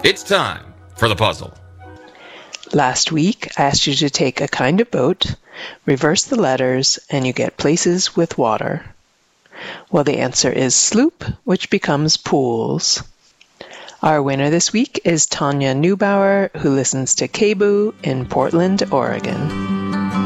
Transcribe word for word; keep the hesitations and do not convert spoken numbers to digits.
It's time for the puzzle. Last week, I asked you to take a kind of boat, reverse the letters, and you get places with water. Well, the answer is sloop, which becomes pools. Our winner this week is Tanya Neubauer, who listens to K B O O in Portland, Oregon.